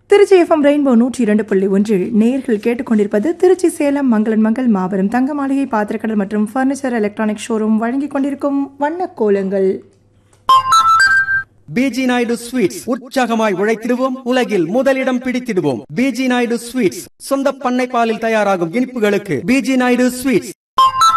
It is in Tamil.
திருச்சி எஃப்எம் ரெயின்போ 102.1 நேயர்கள் கேட்டுக்கொண்டிருப்பது திருச்சி சேலம் மங்களன் மங்கள் மாபெரும் தங்க மாளிகை பாத்திரக்கடல் மற்றும் பர்னிச்சர் எலக்ட்ரானிக் ஷோரூம் வழங்கிக் கொண்டிருக்கும் வண்ண கோலங்கள். பிஜி நாயுடு ஸ்வீட்ஸ், உற்சாகமாய் உழைத்திடுவோம், உலகில் முதலிடம் பிடித்திடுவோம். பிஜி நாயுடு ஸ்வீட்ஸ், சொந்த பண்ணை பாலில் தயாராகும் இனிப்புகளுக்கு பிஜி நாயுடு ஸ்வீட்ஸ்.